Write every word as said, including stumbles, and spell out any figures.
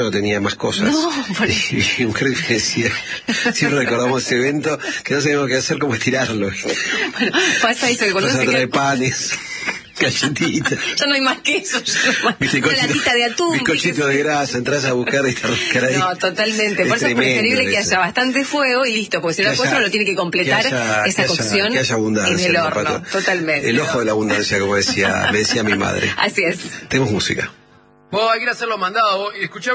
tenía más cosas. No, por... Y un creo que decía, siempre recordamos ese evento, que no sabíamos qué hacer, como estirarlo. Bueno, pasa eso, que cuando Pasa se a traer queda... panes, galletitas. Ya no hay más queso, ya no hay más... Bizcochito, una latita de atún. bizcochito de grasa, entras a buscar y estar ahí. No, totalmente. Por eso es preferible que haya bastante fuego y listo, porque si no el postre lo tiene que completar que haya, esa que cocción haya, que haya abundancia en el en horno. zapato. Totalmente. El ojo de la abundancia, como decía, me decía mi madre. Así es. Tenemos música. Vos hay que ir a hacer los mandados, vos, y escuchá